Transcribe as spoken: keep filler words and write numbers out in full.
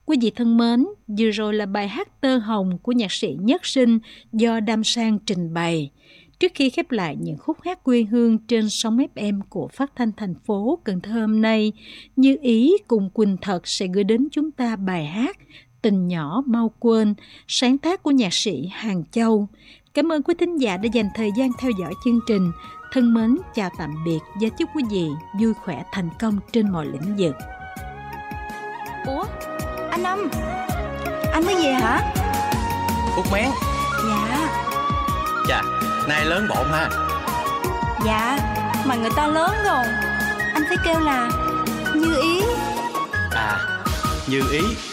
Quý vị thân mến, vừa rồi là bài hát Tơ Hồng của nhạc sĩ Nhất Sinh do Đam Sang trình bày. Trước khi khép lại những khúc hát quê hương trên sóng ép em của Phát thanh thành phố Cần Thơ hôm nay, Như Ý cùng Quỳnh Thật sẽ gửi đến chúng ta bài hát Tình Nhỏ Mau Quên, sáng tác của nhạc sĩ Hàng Châu. Cảm ơn quý thính giả đã dành thời gian theo dõi chương trình. Thân mến, chào tạm biệt và chúc quý vị vui khỏe thành công trên mọi lĩnh vực. Ủa, anh Năm, anh mới về hả? Út Mén. Dạ. Chà, nay lớn bộn ha. Dạ, mà người ta lớn rồi, anh phải kêu là Như Ý. À, Như Ý.